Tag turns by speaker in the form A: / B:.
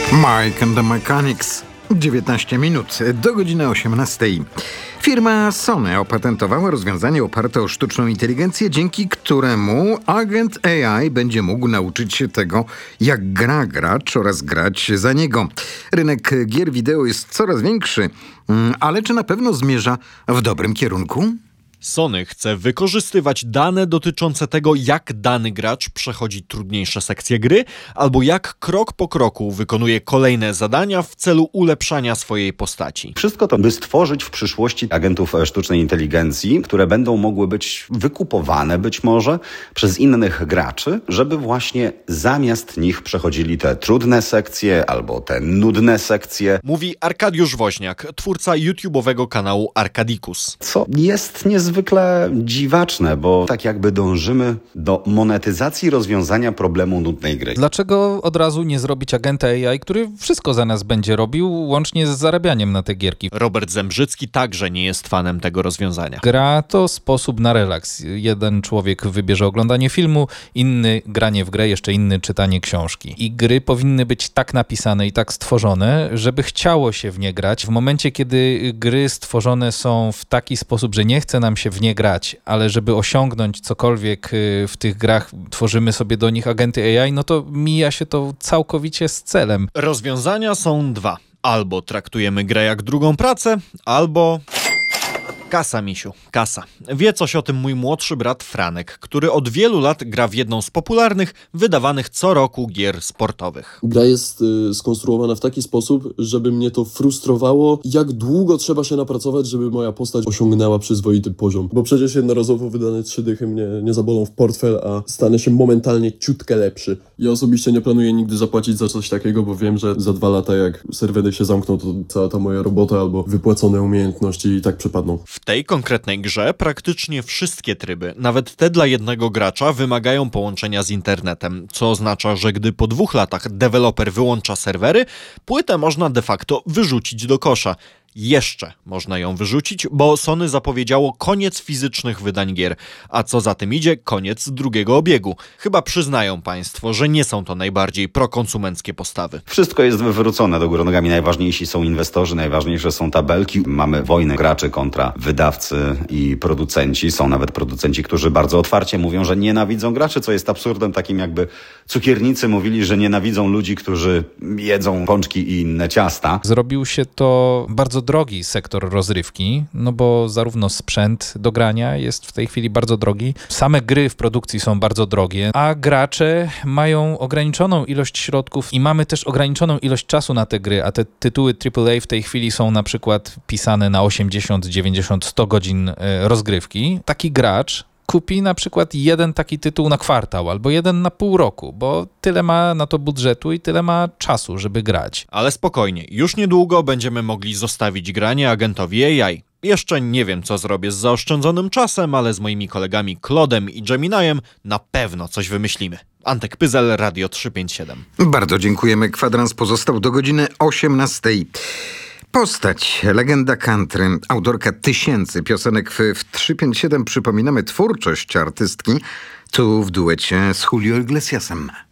A: Mike and the Mechanics. 19 minut do godziny 18. Firma Sony opatentowała rozwiązanie oparte o sztuczną inteligencję, dzięki któremu agent AI będzie mógł nauczyć się tego, jak gra gracz oraz grać za niego. Rynek gier wideo jest coraz większy, ale czy na pewno zmierza w dobrym kierunku?
B: Sony chce wykorzystywać dane dotyczące tego, jak dany gracz przechodzi trudniejsze sekcje gry, albo jak krok po kroku wykonuje kolejne zadania w celu ulepszania swojej postaci.
C: Wszystko to, by stworzyć w przyszłości agentów sztucznej inteligencji, które będą mogły być wykupowane być może przez innych graczy, żeby właśnie zamiast nich przechodzili te trudne sekcje albo te nudne sekcje.
B: Mówi Arkadiusz Woźniak, twórca YouTube'owego kanału Arkadikus.
C: Co jest niezwykle dziwaczne, bo tak jakby dążymy do monetyzacji rozwiązania problemu nudnej gry.
D: Dlaczego od razu nie zrobić agenta AI, który wszystko za nas będzie robił, łącznie z zarabianiem na te gierki?
B: Robert Zembrzycki także nie jest fanem tego rozwiązania.
D: Gra to sposób na relaks. Jeden człowiek wybierze oglądanie filmu, inny granie w grę, jeszcze inny czytanie książki. I gry powinny być tak napisane i tak stworzone, żeby chciało się w nie grać. W momencie, kiedy gry stworzone są w taki sposób, że nie chce nam się w nie grać, ale żeby osiągnąć cokolwiek w tych grach, tworzymy sobie do nich agenty AI, no to mija się to całkowicie z celem.
B: Rozwiązania są dwa. Albo traktujemy grę jak drugą pracę, albo... Kasa, misiu, kasa. Wie coś o tym mój młodszy brat Franek, który od wielu lat gra w jedną z popularnych, wydawanych co roku gier sportowych.
E: Gra jest skonstruowana w taki sposób, żeby mnie to frustrowało, jak długo trzeba się napracować, żeby moja postać osiągnęła przyzwoity poziom. Bo przecież jednorazowo wydane 3 dychy mnie nie zabolą w portfel, a stanę się momentalnie ciutkę lepszy. Ja osobiście nie planuję nigdy zapłacić za coś takiego, bo wiem, że za 2 lata jak serwery się zamkną, to cała ta moja robota albo wypłacone umiejętności i tak przepadną.
B: W tej konkretnej grze praktycznie wszystkie tryby, nawet te dla jednego gracza, wymagają połączenia z internetem, co oznacza, że gdy po 2 latach deweloper wyłącza serwery, płytę można de facto wyrzucić do kosza. Jeszcze można ją wyrzucić, bo Sony zapowiedziało koniec fizycznych wydań gier, a co za tym idzie, koniec drugiego obiegu. Chyba przyznają państwo, że nie są to najbardziej prokonsumenckie postawy.
C: Wszystko jest wywrócone do góry nogami. Najważniejsi są inwestorzy, najważniejsze są tabelki. Mamy wojnę graczy kontra wydawcy i producenci. Są nawet producenci, którzy bardzo otwarcie mówią, że nienawidzą graczy, co jest absurdem takim, jakby cukiernicy mówili, że nienawidzą ludzi, którzy jedzą pączki i inne ciasta.
D: Zrobił się to bardzo drogi sektor rozrywki, no bo zarówno sprzęt do grania jest w tej chwili bardzo drogi, same gry w produkcji są bardzo drogie, a gracze mają ograniczoną ilość środków i mamy też ograniczoną ilość czasu na te gry, a te tytuły AAA w tej chwili są na przykład pisane na 80, 90, 100 godzin rozgrywki. Taki gracz kupi na przykład jeden taki tytuł na kwartał albo jeden na pół roku, bo tyle ma na to budżetu i tyle ma czasu, żeby grać.
B: Ale spokojnie, już niedługo będziemy mogli zostawić granie agentowi AI. Jeszcze nie wiem, co zrobię z zaoszczędzonym czasem, ale z moimi kolegami Claude'em i Gemini'em na pewno coś wymyślimy. Antek Pyzel, Radio 357.
A: Bardzo dziękujemy. Kwadrans pozostał do godziny 18. Postać, legenda country, autorka tysięcy piosenek w 357. Przypominamy twórczość artystki tu w duecie z Julio Iglesiasem.